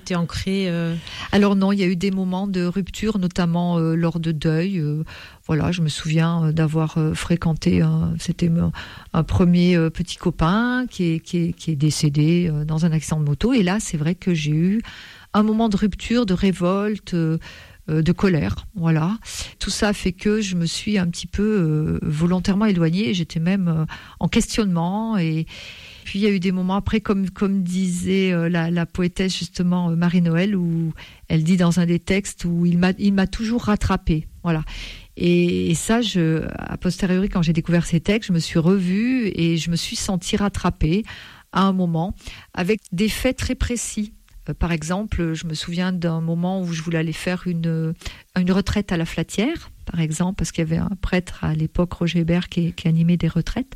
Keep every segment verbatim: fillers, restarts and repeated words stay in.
été ancré euh... Alors non, il y a eu des moments de rupture, notamment euh, lors de deuil. Euh, voilà, je me souviens d'avoir euh, fréquenté, un, c'était un, un premier euh, petit copain qui est, qui est, qui est décédé euh, dans un accident de moto. Et là, c'est vrai que j'ai eu un moment de rupture, de révolte, euh, de colère, voilà. Tout ça fait que je me suis un petit peu euh, volontairement éloignée. J'étais même euh, en questionnement. Et puis il y a eu des moments après, comme comme disait euh, la, la poétesse justement euh, Marie-Noël, où elle dit dans un des textes où il m'a il m'a toujours rattrapée, voilà. Et, et ça, je, a posteriori, quand j'ai découvert ces textes, je me suis revue et je me suis sentie rattrapée à un moment avec des faits très précis. Par exemple, je me souviens d'un moment où je voulais aller faire une, une retraite à la Flatière, par exemple, parce qu'il y avait un prêtre à l'époque, Roger Hébert, qui, qui animait des retraites.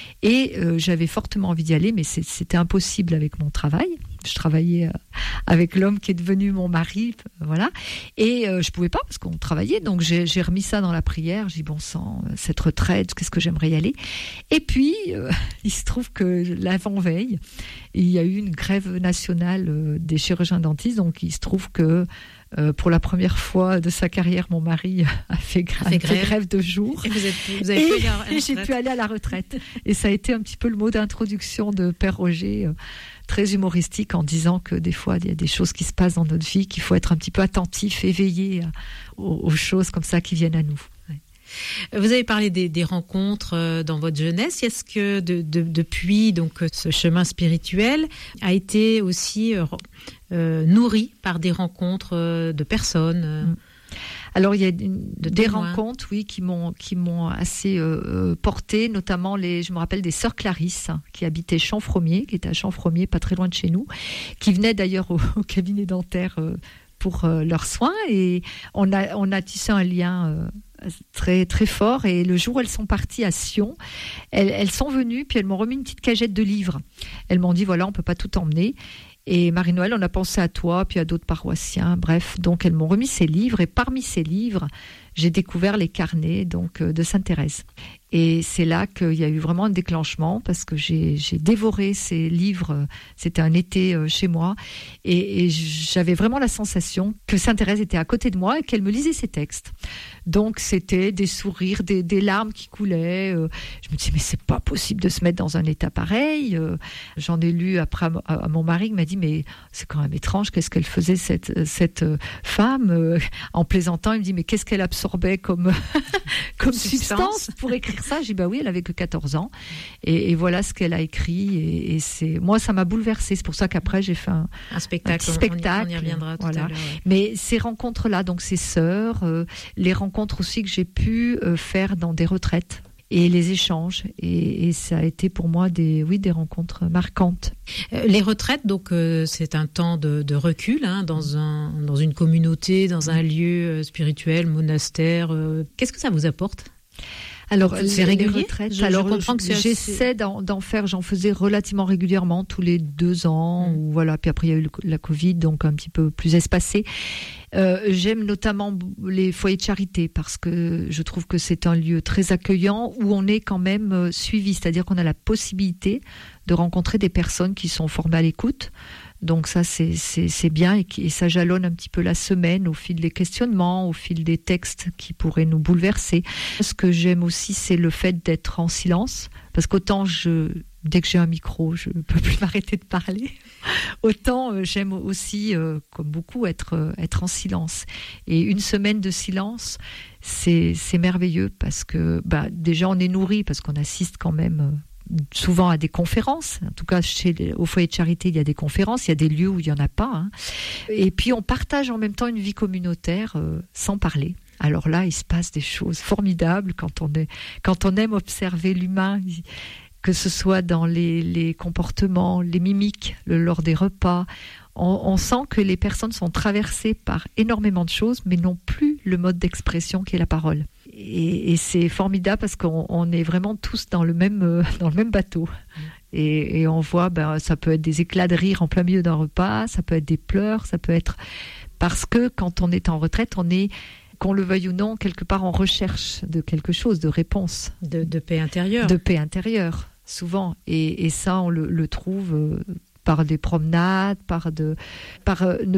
Et euh, j'avais fortement envie d'y aller, mais c'est, c'était impossible avec mon travail. Je travaillais euh, avec l'homme qui est devenu mon mari, voilà. Et euh, je pouvais pas parce qu'on travaillait, donc j'ai, j'ai remis ça dans la prière. J'ai dit bon sang, cette retraite, qu'est-ce que j'aimerais y aller. Et puis euh, il se trouve que l'avant-veille, il y a eu une grève nationale euh, des chirurgiens dentistes, donc il se trouve que Euh, pour la première fois de sa carrière, mon mari a fait, gra- a fait grève. grève de jour. Et, vous êtes, vous avez et, pu aller et j'ai pu aller à la retraite. Et ça a été un petit peu le mot d'introduction de Père Roger, euh, très humoristique, en disant que des fois, il y a des choses qui se passent dans notre vie, qu'il faut être un petit peu attentif, éveillé à, aux, aux choses comme ça qui viennent à nous. Ouais. Vous avez parlé des, des rencontres euh, dans votre jeunesse. Est-ce que de, de, depuis donc ce chemin spirituel a été aussi euh, euh, nourri par des rencontres euh, de personnes euh, Alors il y a une, de des témoins. rencontres, oui, qui m'ont qui m'ont assez euh, portée, notamment les, je me rappelle des sœurs Clarisse hein, qui habitaient Champfromier, qui était à Champfromier, pas très loin de chez nous, qui venaient d'ailleurs au, au cabinet dentaire euh, pour euh, leurs soins, et on a on a tissé un lien euh, très très fort. Et le jour où elles sont parties à Sion, elles, elles sont venues, puis elles m'ont remis une petite cagette de livres. Elles m'ont dit voilà, on peut pas tout emmener. Et Marie-Noël, on a pensé à toi, puis à d'autres paroissiens. Bref, donc elles m'ont remis ces livres, et parmi ces livres, j'ai découvert les carnets donc de Sainte-Thérèse. Et c'est là qu'il y a eu vraiment un déclenchement, parce que j'ai, j'ai dévoré ces livres. C'était un été chez moi, et, et j'avais vraiment la sensation que Sainte-Thérèse était à côté de moi et qu'elle me lisait ses textes. Donc c'était des sourires, des, des larmes qui coulaient. Je me disais mais c'est pas possible de se mettre dans un état pareil. J'en ai lu après à mon mari qui m'a dit mais c'est quand même étrange, qu'est-ce qu'elle faisait cette cette femme, en plaisantant. Il me dit mais qu'est-ce qu'elle absorbait comme comme substance pour écrire ça. J'ai dit bah oui, elle avait que quatorze ans, et, et voilà ce qu'elle a écrit, et, et c'est moi ça m'a bouleversée. C'est pour ça qu'après j'ai fait un, un spectacle. Un petit spectacle. On y, on y reviendra tout voilà. à l'heure. Ouais. Mais ces rencontres là, donc ces sœurs, euh, les rencontres aussi que j'ai pu euh, faire dans des retraites. Et les échanges, et, et ça a été pour moi des, oui, des rencontres marquantes. Euh, les retraites, donc euh, c'est un temps de, de recul hein, dans un, dans une communauté, dans un lieu euh, spirituel, monastère. Euh, qu'est-ce que ça vous apporte ? Alors, c'est régulier. Retraites, je, alors, je comprends que c'est j'essaie assez... d'en, d'en faire. J'en faisais relativement régulièrement, tous les deux ans. Mmh. Ou voilà. Puis après, il y a eu le, la Covid, donc un petit peu plus espacé. Euh, j'aime notamment les foyers de charité, parce que je trouve que c'est un lieu très accueillant où on est quand même euh, suivi, c'est-à-dire qu'on a la possibilité de rencontrer des personnes qui sont formées à l'écoute. Donc ça, c'est, c'est, c'est bien, et, qui, et ça jalonne un petit peu la semaine au fil des questionnements, au fil des textes qui pourraient nous bouleverser. Ce que j'aime aussi, c'est le fait d'être en silence, parce qu'autant je, dès que j'ai un micro, je ne peux plus m'arrêter de parler, autant euh, j'aime aussi, euh, comme beaucoup, être, euh, être en silence. Et une semaine de silence, c'est, c'est merveilleux, parce que bah, déjà on est nourri, parce qu'on assiste quand même... Euh, souvent à des conférences, en tout cas chez les, au foyer de charité il y a des conférences, il y a des lieux où il n'y en a pas, hein. Et puis on partage en même temps une vie communautaire euh, sans parler. Alors là il se passe des choses formidables quand on, est, quand on aime observer l'humain, que ce soit dans les, les comportements, les mimiques, le, lors des repas. On, on sent que les personnes sont traversées par énormément de choses, mais n'ont plus le mode d'expression qui est la parole. Et, et c'est formidable, parce qu'on on est vraiment tous dans le même, euh, dans le même bateau. Et, et on voit, ben, ça peut être des éclats de rire en plein milieu d'un repas, ça peut être des pleurs, ça peut être... Parce que quand on est en retraite, on est, qu'on le veuille ou non, quelque part en recherche de quelque chose, de réponse. De, de paix intérieure. De paix intérieure, souvent. Et, et ça, on le, le trouve... Euh, par des promenades, par, de, par euh, ne